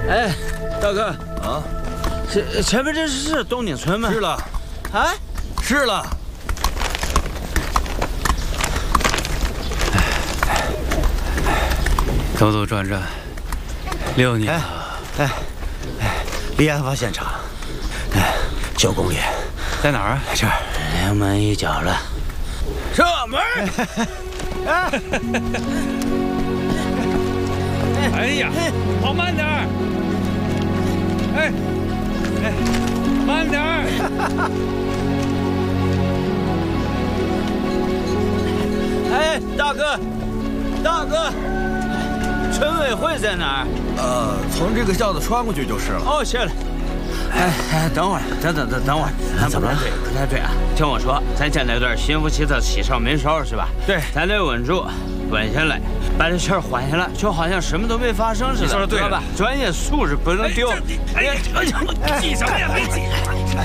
哎，大哥啊， 前面这是东宁村吗？ 是了， 啊， 是了。 兜兜转转，6年了。 离案发现场，9公里， 在哪儿啊？ 这儿， 临门一脚了。射门！ 哎呀，跑慢点儿！慢点儿！ 哎，大哥，村委会在哪儿？ 从这个巷子穿过去就是了。 哦，谢了。哎，等会儿，等会儿， 怎么了？ 不太对啊！听我说，咱现在有点心浮气躁、喜上眉梢，是吧？ 对， 咱得稳住，稳下来，把这事儿缓下来，就好像什么都没发生似的。 你说的对知道吧？专业素质不能丢。 挤什么呀？没挤！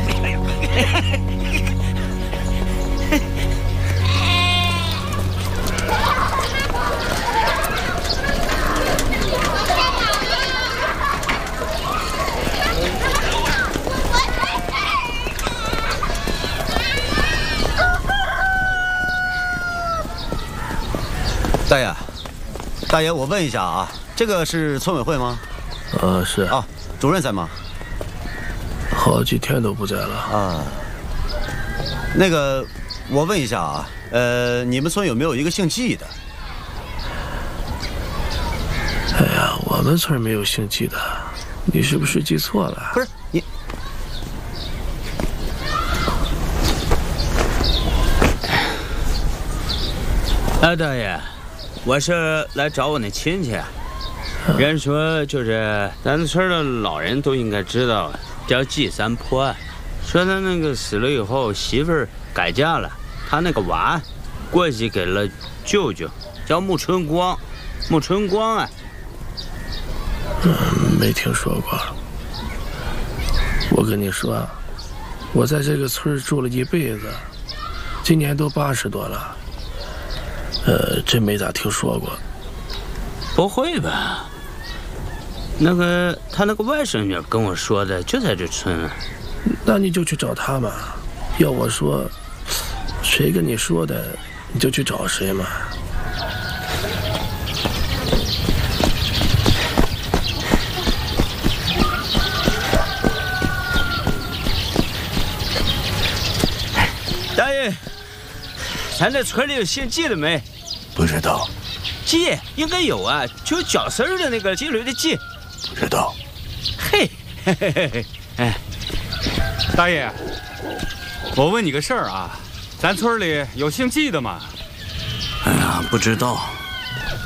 大爷，我问一下啊，这个是村委会吗？ 是啊，主任在吗？ 好几天都不在了啊。那个，我问一下啊，你们村有没有一个姓季的？ 哎呀，我们村没有姓季的，你是不是记错了？ 不是你。 大爷，我是来找我那亲戚啊。人说就是咱村的老人都应该知道，叫季三坡。说他那个死了以后，媳妇儿改嫁了，他那个娃过继给了舅舅，叫穆春光。穆春光啊， 没听说过。我跟你说，我在这个村住了一辈子，今年都80多了。真没咋听说过。 不会吧？那个他那个外甥女跟我说的，就在这村啊。 那你就去找他嘛。要我说，谁跟你说的，你就去找谁嘛。 大爷，咱这村里有姓季的没？ 不知道。 季应该有啊，就绞丝儿的那个季驴的季。 不知道。 嘿，哎， 大爷，我问你个事儿啊，咱村里有姓季的吗？ 哎呀，不知道。